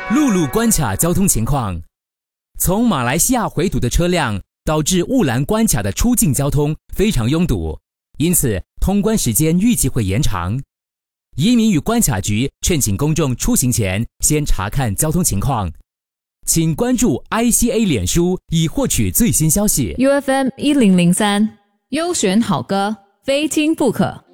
陆路关卡交通情况：从马来西亚回堵的车辆导致雾兰关卡的出境交通非常拥堵，因此通关时间预计会延长。移民与关卡局劝请公众出行前先查看交通情况，请关注 ICA 脸书以获取最新消息。 UFM 1003优选好歌，非听不可。